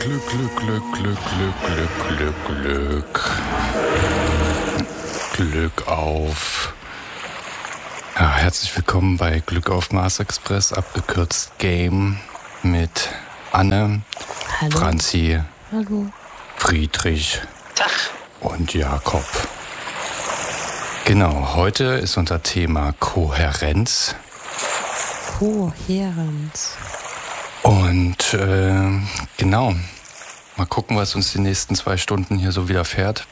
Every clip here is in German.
Glück auf. Ja, herzlich willkommen bei Glück auf Mars Express, abgekürzt Game, mit Anne, Hallo. Franzi, Hallo. Friedrich Tag. und Jakob. Genau, heute ist unser Thema Kohärenz. Kohärenz. Und genau, mal gucken, was uns die nächsten 2 Stunden hier so widerfährt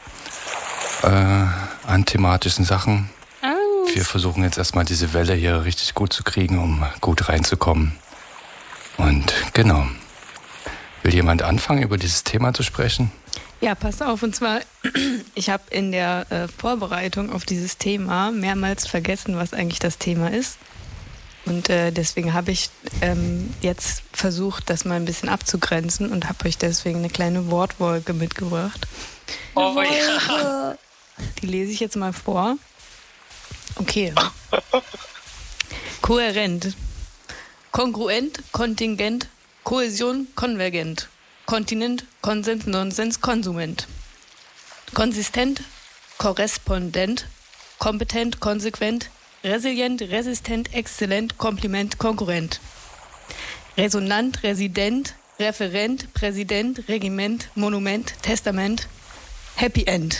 an thematischen Sachen. Wir versuchen jetzt erstmal diese Welle hier richtig gut zu kriegen, um gut reinzukommen. Und genau. Will jemand anfangen, über dieses Thema zu sprechen? Ja, pass auf. Und zwar, ich habe in der Vorbereitung auf dieses Thema mehrmals vergessen, was eigentlich das Thema ist. Und deswegen habe ich jetzt versucht, das mal ein bisschen abzugrenzen und habe euch deswegen eine kleine Wortwolke mitgebracht. Oh ja. Die lese ich jetzt mal vor. Okay. Kohärent. Kongruent, kontingent, Kohäsion, konvergent. Kontinent, Konsens, Nonsens, Konsument. Konsistent, korrespondent, kompetent, konsequent, resilient, resistent, exzellent, Kompliment, konkurrent. Resonant, resident, Referent, Präsident, Regiment, Monument, Testament, Happy End.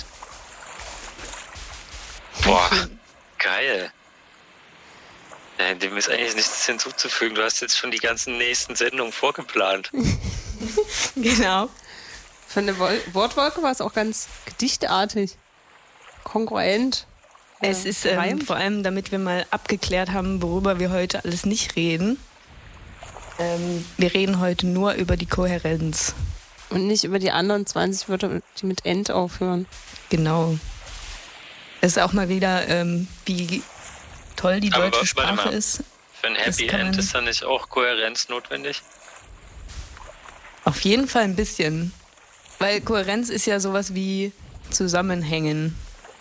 Boah, geil. Dem ist eigentlich nichts hinzuzufügen. Du hast jetzt schon die ganzen nächsten Sendungen vorgeplant. Genau. Von der Wortwolke war es auch ganz gedichtartig. Kongruent. Es ist gereimt. vor allem, damit wir mal abgeklärt haben, worüber wir heute alles nicht reden. Wir reden heute nur über die Kohärenz. Und nicht über die anderen 20 Wörter, die mit End aufhören. Genau. Es ist auch mal wieder, wie toll die Aber deutsche warte Sprache mal. ist. Für ein Happy End ist da nicht auch Kohärenz notwendig? Auf jeden Fall ein bisschen. Weil Kohärenz ist ja sowas wie Zusammenhängen.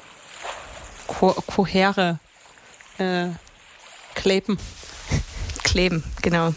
Kohere. Kleben. Kleben, genau.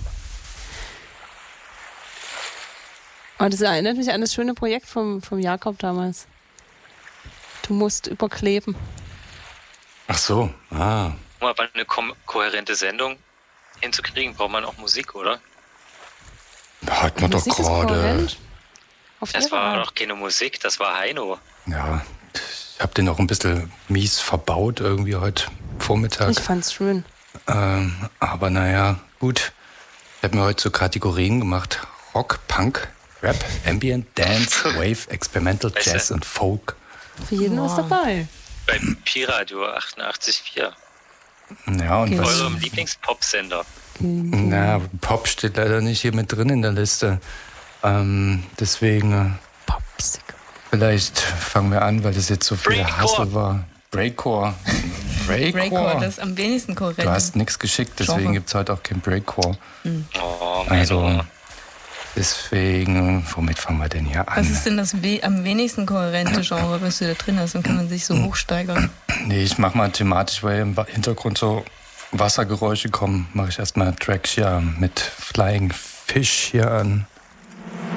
Aber das erinnert mich an das schöne Projekt vom Jakob damals. Du musst überkleben. Ach so, Um aber eine kohärente Sendung hinzukriegen, braucht man auch Musik, oder? hat man doch Musik ist gerade. kohärent. Auf Das ihre war Art. doch keine Musik, das war Heino. Ja, ich habe den auch ein bisschen mies verbaut irgendwie heute Vormittag. Ich fand's schön. Aber naja, gut. Ich habe mir heute so Kategorien gemacht. Rock, Punk, Rap, Ambient, Dance, Wave, Experimental, Weißt du? Jazz und Folk. Für jeden was dabei. Bei Pi-Radio 88,4. Ja, und was? Eurem Lieblingspop-Sender. Na, Pop steht leider nicht hier mit drin in der Liste. Deswegen, Popsicle. vielleicht fangen wir an, weil das jetzt so viel Breakcore. Hassel war. Breakcore. Breakcore, das ist am wenigsten kohärent. Du hast nichts geschickt, deswegen Genre. gibt es heute auch kein Breakcore. Oh, mein Also, deswegen, womit fangen wir denn hier an? Was ist denn das am wenigsten kohärente Genre, was du da drin hast? Dann kann man sich so hochsteigern. Nee, ich mach mal thematisch, weil im Hintergrund so Wassergeräusche kommen, mache ich erstmal Tracks hier mit Flying Fish hier an.